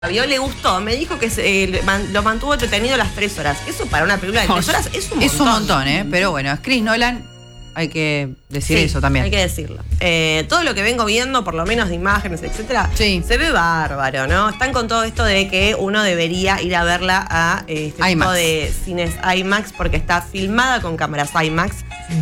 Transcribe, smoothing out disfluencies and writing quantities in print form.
vio, le gustó, me dijo que lo mantuvo entretenido las 3 horas. Eso para una película de 3 horas es un montón. Es un montón, pero bueno, es Chris Nolan, hay que decir Sí, eso también. hay que decirlo. Todo lo que vengo viendo, por lo menos de imágenes, etcétera, Sí. se ve bárbaro, ¿no? Están con todo esto de que uno debería ir a verla a este tipo IMAX. de cines IMAX porque está filmada con cámaras IMAX.